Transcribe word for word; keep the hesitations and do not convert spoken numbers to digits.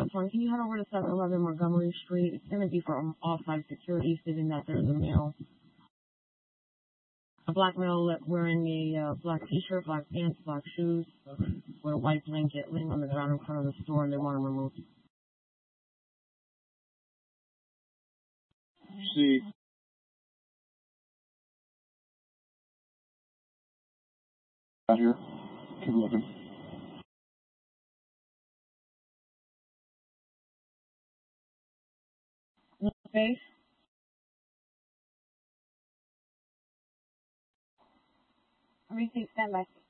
West one. Can you head over to seven eleven Montgomery Street? It's going to be for off-site security, stating that there's a male. A black male wearing a uh, black t-shirt, black pants, black shoes, with a white blanket laying on the ground in front of the store, and they want to remove it. See. Out here. Keep looking. Face. Everything stand by.